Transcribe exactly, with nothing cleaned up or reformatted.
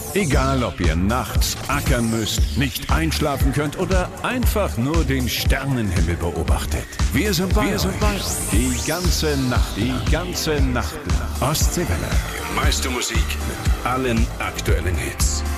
Egal, ob ihr nachts ackern müsst, nicht einschlafen könnt oder einfach nur den Sternenhimmel beobachtet. Wir sind bei, Wir sind bei euch. Die ganze Nacht, die ganze Nacht lang. Ostseewelle. Die meiste Musik mit allen aktuellen Hits.